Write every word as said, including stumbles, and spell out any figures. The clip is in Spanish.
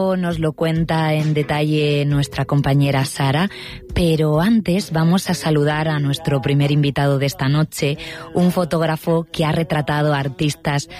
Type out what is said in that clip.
Nos lo cuenta en detalle nuestra compañera Sara, pero antes vamos a saludar a nuestro primer invitado de esta noche, un fotógrafo que ha retratado a artistas